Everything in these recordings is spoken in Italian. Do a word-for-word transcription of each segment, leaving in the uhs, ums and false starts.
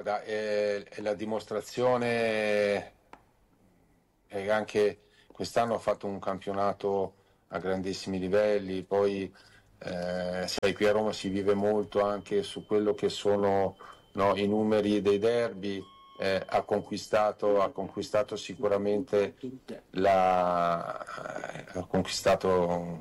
guarda, è, è la dimostrazione, e anche quest'anno ha fatto un campionato a grandissimi livelli. Poi eh, sai, qui a Roma si vive molto anche su quello che sono, no, i numeri dei derby. Eh, ha conquistato, ha conquistato sicuramente la, eh, ha conquistato,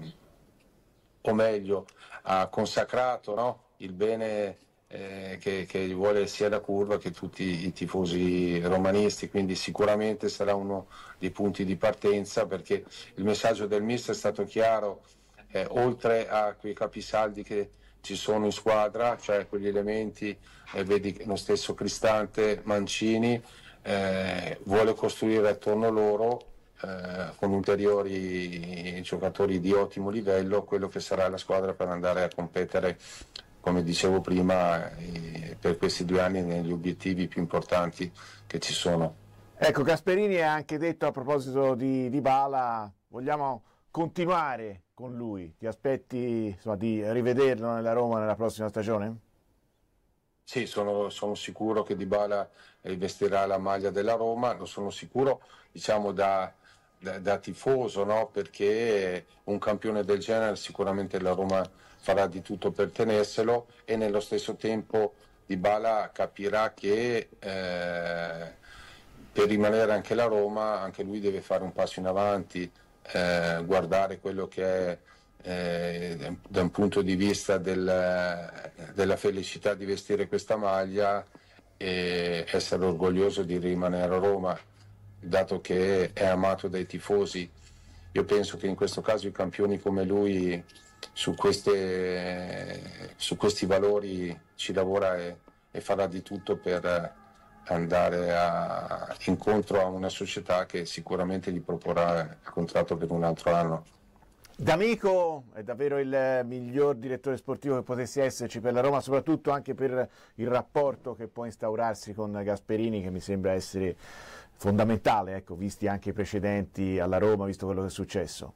o meglio, ha consacrato, no, il bene eh, che, che gli vuole sia la curva che tutti i tifosi romanisti, quindi sicuramente sarà uno dei punti di partenza, perché il messaggio del mister è stato chiaro, eh, oltre a quei capisaldi che ci sono in squadra, cioè quegli elementi, eh, vedi lo stesso Cristante, Mancini, eh, vuole costruire attorno a loro, eh, con ulteriori giocatori di ottimo livello, quello che sarà la squadra per andare a competere, come dicevo prima, eh, per questi due anni negli obiettivi più importanti che ci sono. Ecco, Gasperini ha anche detto a proposito di Dybala, vogliamo continuare con lui, ti aspetti, insomma, di rivederlo nella Roma nella prossima stagione? Sì, sono, sono sicuro che Dybala rivestirà la maglia della Roma, lo sono sicuro, diciamo, da, da, da tifoso, no? Perché un campione del genere sicuramente la Roma farà di tutto per tenerselo, e nello stesso tempo Dybala capirà che eh, per rimanere anche la Roma, anche lui deve fare un passo in avanti, eh, guardare quello che è, eh, da un punto di vista del, della felicità di vestire questa maglia, e essere orgoglioso di rimanere a Roma, dato che è amato dai tifosi. Io penso che in questo caso i campioni come lui su, queste, su questi valori ci lavora, e, e farà di tutto per andare a, incontro a una società che sicuramente gli proporrà il contratto per un altro anno. D'Amico è davvero il miglior direttore sportivo che potesse esserci per la Roma, soprattutto anche per il rapporto che può instaurarsi con Gasperini, che mi sembra essere fondamentale, ecco, visti anche i precedenti alla Roma, visto quello che è successo.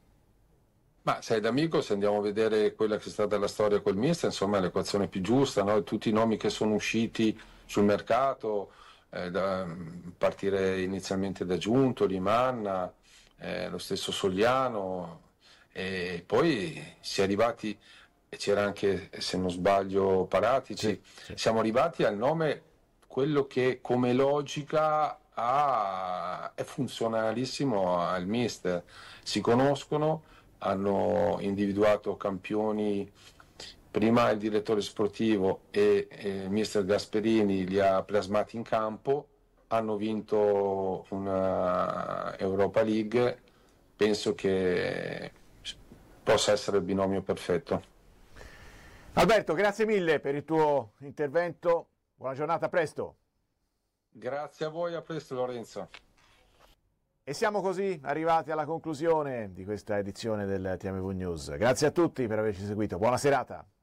Ma sai, D'Amico, se andiamo a vedere quella che è stata la storia col mister, insomma è l'equazione più giusta, no? Tutti i nomi che sono usciti sul mercato, eh, da partire inizialmente da Giuntoli, Manna, eh, lo stesso Sogliano, e poi si è arrivati, e c'era anche, se non sbaglio, Paratici, Sì, sì. siamo arrivati al nome, quello che come logica ha, è funzionalissimo al mister. Si conoscono, hanno individuato campioni, prima il direttore sportivo e, e il mister Gasperini li ha plasmati in campo, hanno vinto una Europa League, penso che possa essere il binomio perfetto. Alberto, grazie mille per il tuo intervento, buona giornata, a presto. Grazie a voi, a presto Lorenzo. E siamo così arrivati alla conclusione di questa edizione del T M V News. Grazie a tutti per averci seguito, buona serata.